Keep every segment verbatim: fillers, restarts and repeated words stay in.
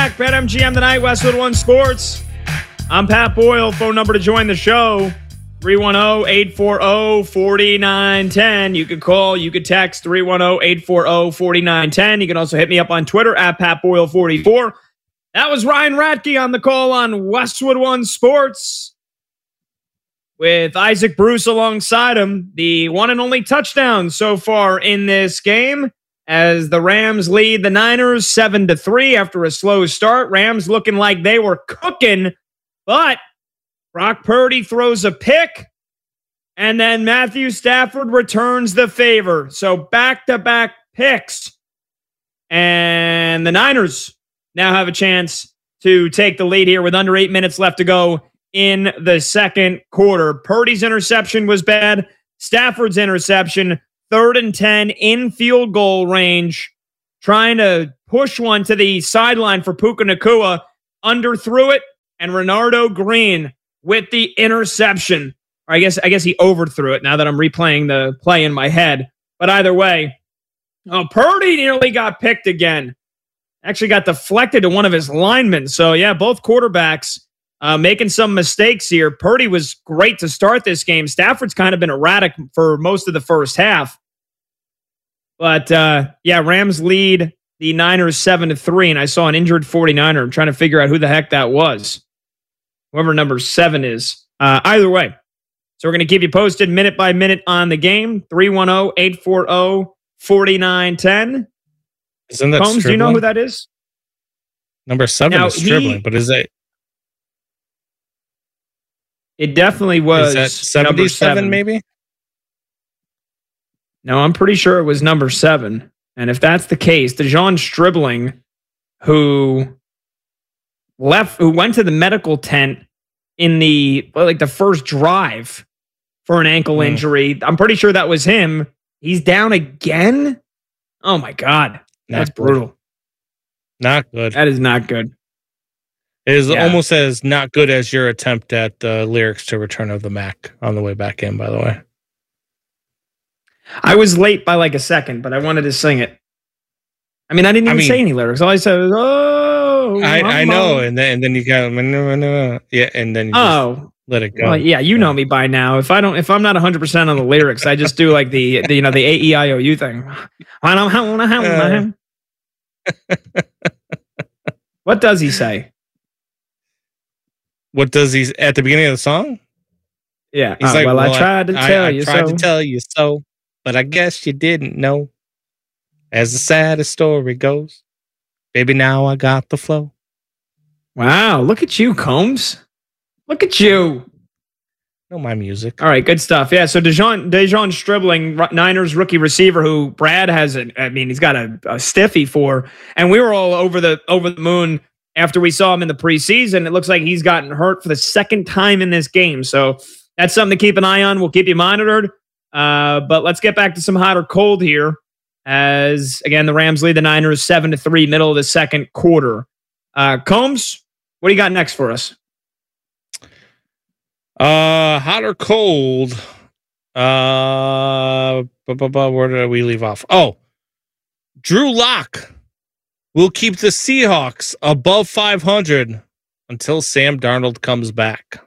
back. BetMGM tonight, Westwood One Sports. I'm Pat Boyle. Phone number to join the show, three one zero, eight four zero, four nine one zero. You could call, you could text three one zero, eight four zero, four nine one zero. You can also hit me up on Twitter at Pat Boyle forty-four. That was Ryan Ratke on the call on Westwood One Sports with Isaac Bruce alongside him. The one and only touchdown so far in this game as the Rams lead the Niners seven to three after a slow start. Rams looking like they were cooking, but Brock Purdy throws a pick, and then Matthew Stafford returns the favor. So back-to-back picks, and the Niners now have a chance to take the lead here with under eight minutes left to go in the second quarter. Purdy's interception was bad. Stafford's interception, third and ten in field goal range, trying to push one to the sideline for Puka Nacua, underthrew it, and Renardo Green with the interception. Or I guess I guess he overthrew it now that I'm replaying the play in my head. But either way, oh, Purdy nearly got picked again. Actually got deflected to one of his linemen. So, yeah, both quarterbacks uh, making some mistakes here. Purdy was great to start this game. Stafford's kind of been erratic for most of the first half. But, uh, yeah, Rams lead the Niners seven to three, and I saw an injured forty-niner. I'm trying to figure out who the heck that was. Whoever number seven is. Uh, either way. So we're going to keep you posted minute by minute on the game. three one zero, eight four zero, four nine one zero. Isn't that Holmes, do you know who that is? Number seven now, is Stribling, he, but is that... It definitely was Is that seventy-seven, maybe? No, I'm pretty sure it was number seven. And if that's the case, DeJon Stribling, who left, who went to the medical tent in the, well, like the first drive for an ankle mm. injury, I'm pretty sure that was him. He's down again? Oh, my God. That's not brutal. Good. Not good. That is not good. It is yeah. almost as not good as your attempt at the lyrics to Return of the Mac on the way back in, by the way. I was late by like a second, but I wanted to sing it. I mean, I didn't even I mean, say any lyrics. All I said was, oh. I, I know. And then, and then you got, yeah, and then you oh. just let it go. Well, yeah, you know me by now. If I don't, if I'm not one hundred percent on the lyrics, I just do like the, the you know, the A E I O U thing. Uh, what does he say? What does he at the beginning of the song? Yeah, he's uh, like, well, well, I tried to I, tell I, you. I tried so. to tell you so, but I guess you didn't know. As the saddest story goes, baby, now I got the flow. Wow, look at you, Combs. Look at you. Know my music. All right, good stuff. Yeah, so DeJon, DeJon Stribling, Niners rookie receiver, who Brad has, a, I mean, he's got a, a stiffy for, and we were all over the over the moon after we saw him in the preseason. It looks like he's gotten hurt for the second time in this game, so that's something to keep an eye on. We'll keep you monitored, uh, but let's get back to some hot or cold here, as, again, the Rams lead the Niners seven to three, middle of the second quarter. Uh, Combs, what do you got next for us? Uh, hot or cold? Uh, bu- bu- bu- where did we leave off? Oh, Drew Lock will keep the Seahawks above five hundred until Sam Darnold comes back.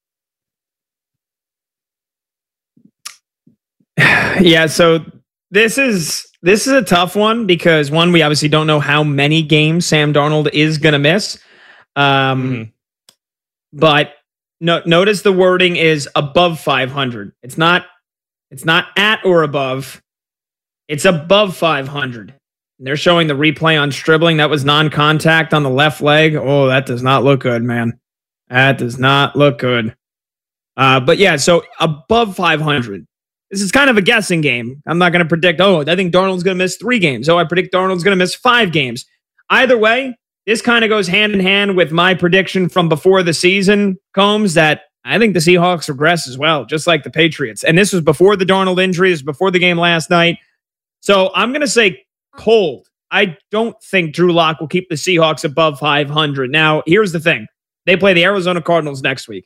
Yeah, so this is this is a tough one because, one, we obviously don't know how many games Sam Darnold is going to miss. Um, mm-hmm. But no, notice the wording is above five hundred. It's not it's not at or above. It's above five hundred. And they're showing the replay on Stribling. That was non-contact on the left leg. Oh, that does not look good, man. That does not look good. Uh, but yeah, so above five hundred. This is kind of a guessing game. I'm not going to predict, oh, I think Darnold's going to miss three games. Oh, I predict Darnold's going to miss five games. Either way, this kind of goes hand in hand with my prediction from before the season, Combs, that I think the Seahawks regress as well, just like the Patriots. And this was before the Darnold injury. This was before the game last night. So I'm going to say cold. I don't think Drew Lock will keep the Seahawks above five hundred. Now, here's the thing. They play the Arizona Cardinals next week.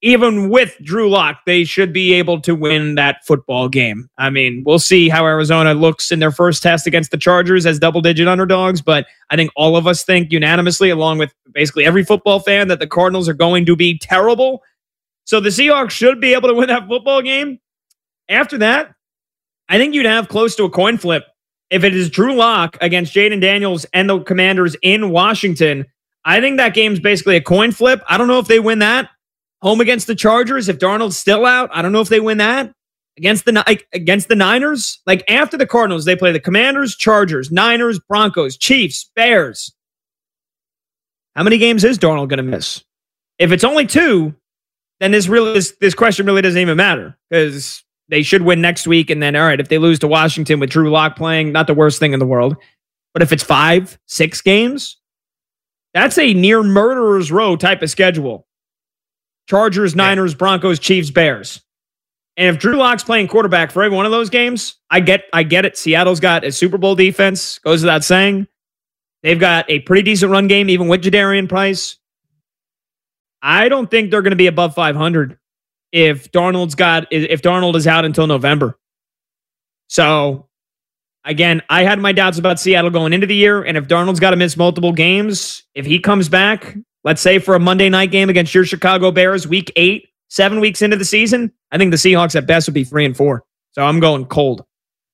even with Drew Lock, they should be able to win that football game. I mean, we'll see how Arizona looks in their first test against the Chargers as double-digit underdogs, but I think all of us think unanimously, along with basically every football fan, that the Cardinals are going to be terrible. So the Seahawks should be able to win that football game. After that, I think you'd have close to a coin flip. If it is Drew Lock against Jaden Daniels and the Commanders in Washington, I think that game's basically a coin flip. I don't know if they win that. Home against the Chargers, if Darnold's still out, I don't know if they win that. Against the like, against the Niners, like after the Cardinals, they play the Commanders, Chargers, Niners, Broncos, Chiefs, Bears. How many games is Darnold going to miss? If it's only two, then this really this, this question really doesn't even matter because they should win next week. And then, all right, if they lose to Washington with Drew Lock playing, not the worst thing in the world. But if it's five, six games, that's a near murderer's row type of schedule. Chargers, Niners, Broncos, Chiefs, Bears. And if Drew Lock's playing quarterback for every one of those games, I get I get it. Seattle's got a Super Bowl defense, goes without saying. They've got a pretty decent run game, even with Jadarian Price. I don't think they're going to be above five hundred if Darnold's got if Darnold is out until November. So, again, I had my doubts about Seattle going into the year, and if Darnold's got to miss multiple games, if he comes back, let's say for a Monday night game against your Chicago Bears, week eight, seven weeks into the season, I think the Seahawks at best would be three and four. So I'm going cold.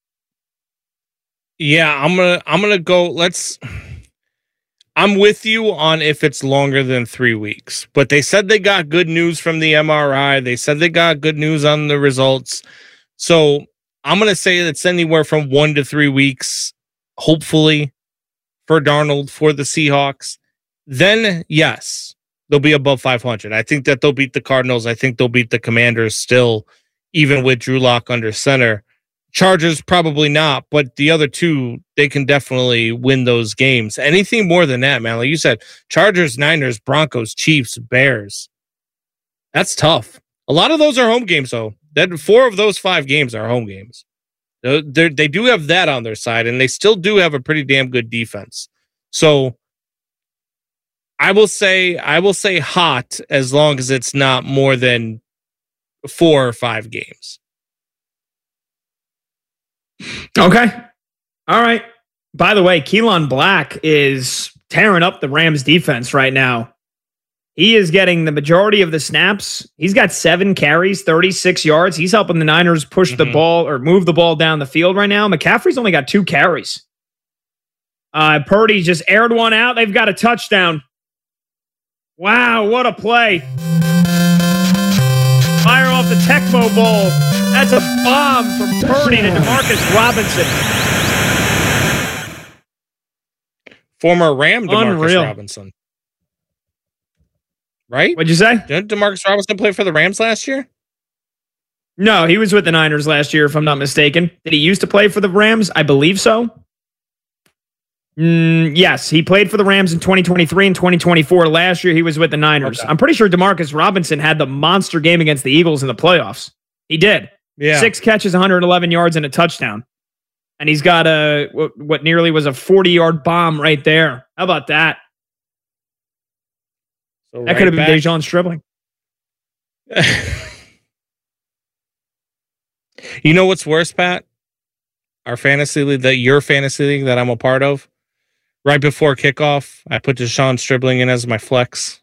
Yeah, I'm gonna I'm gonna go. Let's. I'm with you on if it's longer than three weeks, but they said they got good news from the M R I. They said they got good news on the results. So I'm gonna say it's anywhere from one to three weeks, hopefully, for Darnold for the Seahawks. Then, yes, they'll be above five hundred. I think that they'll beat the Cardinals. I think they'll beat the Commanders still, even with Drew Lock under center. Chargers, probably not, but the other two, they can definitely win those games. Anything more than that, man, like you said, Chargers, Niners, Broncos, Chiefs, Bears. That's tough. A lot of those are home games, though. That four of those five games are home games. They're, they do have that on their side, and they still do have a pretty damn good defense. So, I will say I will say hot as long as it's not more than four or five games. Okay. All right. By the way, Keelan Black is tearing up the Rams defense right now. He is getting the majority of the snaps. He's got seven carries, thirty-six yards. He's helping the Niners push mm-hmm. the ball or move the ball down the field right now. McCaffrey's only got two carries. Uh, Purdy just aired one out. They've got a touchdown. Wow, what a play. Fire off the Tecmo Bowl. That's a bomb from Purdy to Demarcus Robinson. Former Ram Demarcus Unreal. Robinson. Right? What'd you say? Didn't Demarcus Robinson play for the Rams last year? No, he was with the Niners last year, if I'm not mistaken. Did he used to play for the Rams? I believe so. Mm, yes, he played for the Rams in twenty twenty-three and twenty twenty-four. Last year, he was with the Niners. Okay. I'm pretty sure Demarcus Robinson had the monster game against the Eagles in the playoffs. He did. Yeah. Six catches, one hundred eleven yards, and a touchdown. And he's got a what, what nearly was a forty-yard bomb right there. How about that? So that right could have been back. Dejon Stribling. You know what's worse, Pat? Our fantasy league, that your fantasy league that I'm a part of. Right before kickoff, I put Dejon Stribling in as my flex.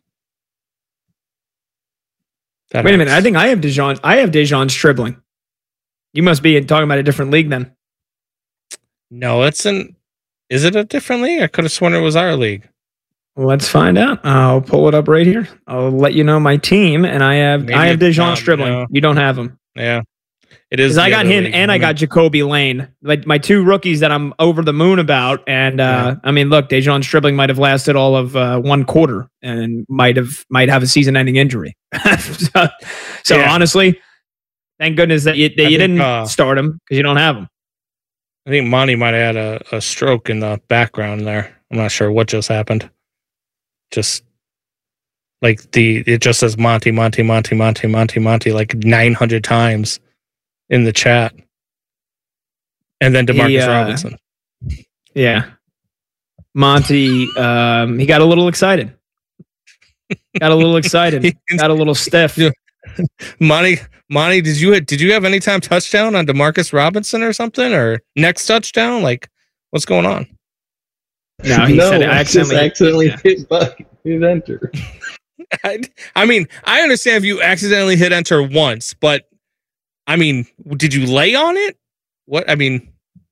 That Wait hurts. a minute. I think I have Dejon. I have Dejon Stribling. You must be talking about a different league then. No, it's an. Is it a different league? I could have sworn it was our league. Let's find out. I'll pull it up right here. I'll let you know my team, and I have Maybe I have Dejon um, Stribling. No. You don't have him. Yeah, it is. Because I got him, league. and I got Jacoby Lane, like my two rookies that I'm over the moon about. And uh, yeah. I mean, look, Dejon Stribling might have lasted all of uh, one quarter, and might have might have a season-ending injury. so, so yeah. honestly, thank goodness that you that you think, didn't uh, start him because you don't have him. I think Monty might have had a, a stroke in the background there. I'm not sure what just happened. Just like the, it just says Monty, Monty, Monty, Monty, Monty, Monty, like nine hundred times in the chat. And then Demarcus he, uh, Robinson. Yeah. Monty, um, he got a little excited. Got a little excited. Got a little stiff. Monty, Monty, did you did you have any time touchdown on Demarcus Robinson or something, or next touchdown? Like, what's going on? No, he no, said it I accidentally, just accidentally yeah. hit button, hit enter. I, I mean, I understand if you accidentally hit enter once, but I mean, did you lay on it? What I mean,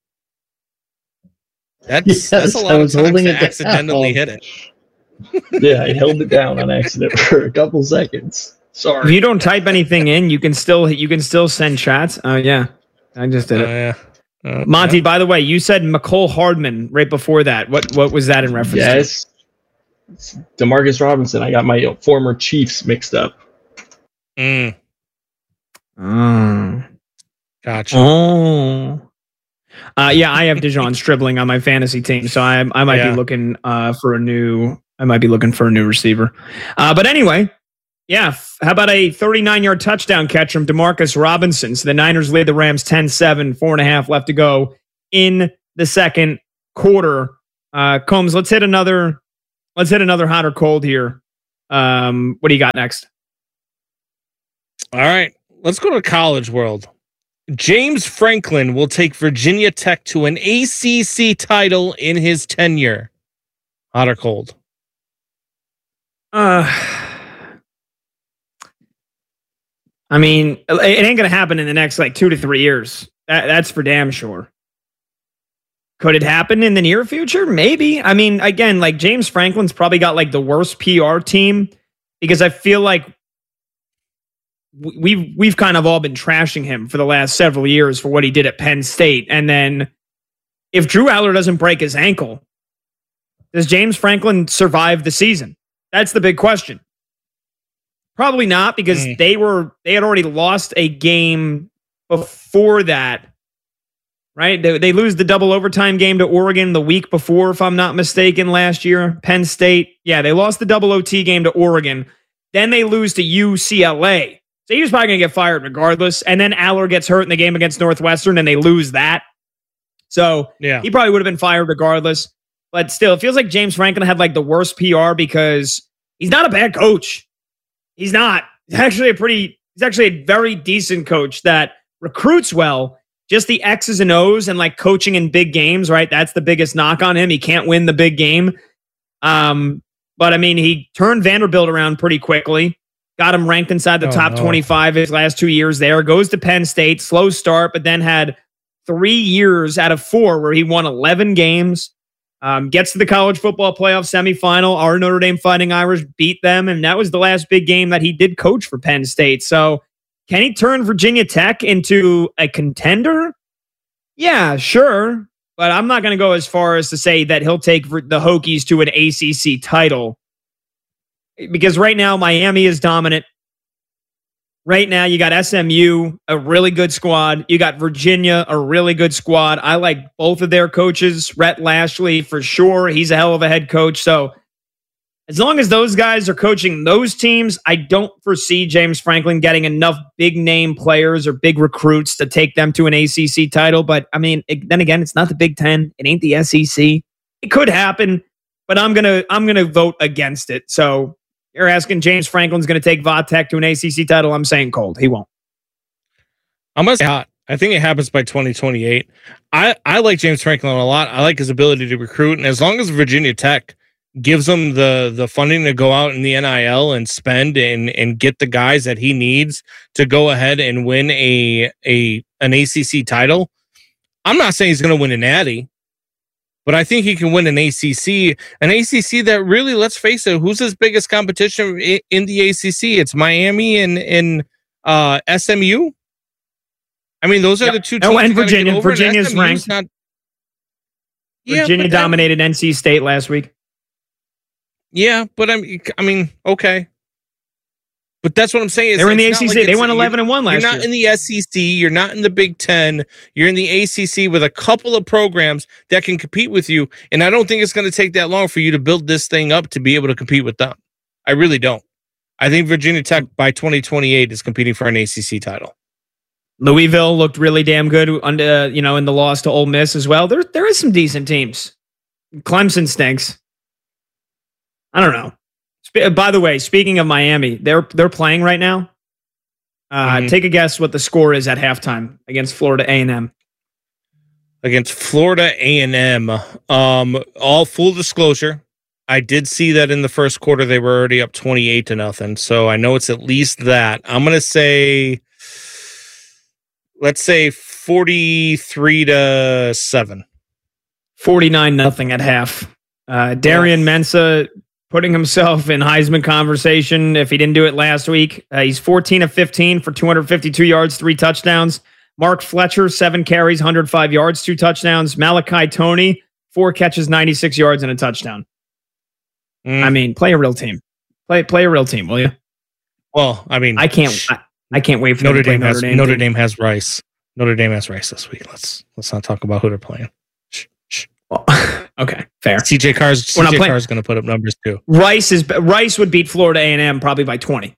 that's Yes, that's a lot I of was times holding to it accidentally down. hit it. Yeah, I held it down on accident for a couple seconds. If Sorry. you don't type anything in, you can still you can still send chats. Oh yeah, I just did Oh it. yeah, uh, Monty, yeah. by the way, you said McCole Hardman right before that. What what was that in reference Yes. It's Demarcus Robinson. I got my former Chiefs mixed up. Mm, to? Mm. gotcha. Oh. Uh, yeah, I have Dejon Stribling on my fantasy team, so I I might Yeah. be looking uh, for a new I might be looking for a new receiver. Uh, but anyway, yeah, f- how about a thirty-nine yard touchdown catch from Demarcus Robinson? So the Niners lead the Rams ten seven, four and a half left to go in the second quarter. Uh, Combs, let's hit another let's hit another hot or cold here. Um, what do you got next? All right, let's go to college world. James Franklin will take Virginia Tech to an A C C title in his tenure. Hot or cold? Uh, I mean, it ain't going to happen in the next like two to three years. That, that's for damn sure. Could it happen in the near future? Maybe. I mean, again, like James Franklin's probably got like the worst P R team because I feel like w- we've we've kind of all been trashing him for the last several years for what he did at Penn State. And then if Drew Aller doesn't break his ankle, does James Franklin survive the season? That's the big question. Probably not, because Mm. they were they had already lost a game before that, right? They, they lose the double overtime game to Oregon the week before, if I'm not mistaken, last year. Penn State, yeah, they lost the double O T game to Oregon. Then they lose to U C L A. So he was probably going to get fired regardless. And then Aller gets hurt in the game against Northwestern, and they lose that. So Yeah. he probably would have been fired regardless. But still, it feels like James Franklin had like the worst P R because he's not a bad coach. He's not. He's actually a pretty, he's actually a very decent coach that recruits well. Just the X's and O's and like coaching in big games, right? That's the biggest knock on him. He can't win the big game. Um, but I mean, he turned Vanderbilt around pretty quickly. Got him ranked inside the Oh, top no. twenty-five his last two years there. Goes to Penn State, slow start, but then had three years out of four where he won eleven games. Um, gets to the college football playoff semifinal. Our Notre Dame Fighting Irish beat them, and that was the last big game that he did coach for Penn State. So can he turn Virginia Tech into a contender? Yeah, sure. But I'm not going to go as far as to say that he'll take the Hokies to an A C C title. Because right now, Miami is dominant. Right now, you got S M U, a really good squad. You got Virginia, a really good squad. I like both of their coaches. Rhett Lashley, for sure. He's a hell of a head coach. So as long as those guys are coaching those teams, I don't foresee James Franklin getting enough big name players or big recruits to take them to an A C C title. But I mean, it, then again, it's not the Big Ten. It ain't the S E C. It could happen, but I'm gonna I'm gonna vote against it. So you're asking James Franklin's going to take Vatech to an A C C title. I'm saying cold. He won't. I'm gonna say hot. I think it happens by twenty twenty-eight. I, I like James Franklin a lot. I like his ability to recruit, and as long as Virginia Tech gives him the the funding to go out in the N I L and spend and and get the guys that he needs to go ahead and win a a an A C C title, I'm not saying he's going to win a natty, but I think he can win an A C C, an A C C that really, let's face it, who's his biggest competition in, in the A C C? It's Miami and and uh, S M U. I mean, those are Yep. the two. Oh, teams and you gotta get Virginia. over, and Virginia's S M U's ranked. Not, yeah, Virginia but that- dominated N C State last week. Yeah, but I mean, I mean, okay, but that's what I'm saying. is They were in the it's A C not C. like They it's- won eleven and one You're last not year. in the S E C. You're not in the Big Ten. You're in the A C C with a couple of programs that can compete with you. And I don't think it's going to take that long for you to build this thing up to be able to compete with them. I really don't. I think Virginia Tech by twenty twenty-eight is competing for an A C C title. Louisville looked really damn good under, you know, in the loss to Ole Miss as well. There, there is some decent teams. Clemson stinks. I don't know. Sp- by the way, speaking of Miami, they're they're playing right now. Uh, Mhm. Take a guess what the score is at halftime against Florida A and M. Against Florida A and M. Um, all full disclosure, I did see that in the first quarter they were already up twenty-eight to nothing. So I know it's at least that. I'm gonna say, let's say forty-three to seven. forty-nine nothing at half. Uh, Darian Mensah putting himself in Heisman conversation if he didn't do it last week. Uh, he's fourteen of fifteen for two hundred fifty-two yards, three touchdowns. Mark Fletcher, seven carries, one hundred five yards, two touchdowns. Malachi Toney, four catches, ninety-six yards, and a touchdown. Mm. I mean, play a real team. Play play a real team, will you? Well, I mean, I can't. I, I can't wait for them Notre to play Dame Notre has Dame. Notre team. Dame has Rice. Notre Dame has Rice this week. Let's let's not talk about who they're playing. Shh, shh. Well, okay, fair. C J Carr's We're not C J playing- Carr's going to put up numbers too. Rice is Rice would beat Florida A and M probably by twenty.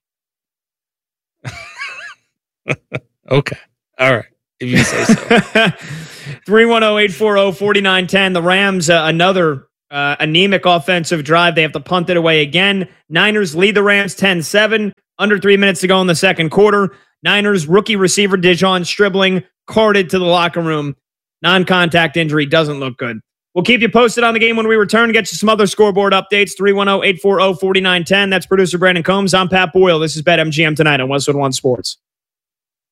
Okay, all right. If you say so. three one zero, eight four zero, four nine one zero. The Rams, uh, another uh, anemic offensive drive. They have to punt it away again. Niners lead the Rams ten seven. Under three minutes to go in the second quarter. Niners rookie receiver Dejon Stribling carted to the locker room. Non-contact injury doesn't look good. We'll keep you posted on the game when we return. Get you some other scoreboard updates. three one zero, eight four zero, four nine one zero. That's producer Brandon Combs. I'm Pat Boyle. This is BetMGM Tonight on Westwood One Sports.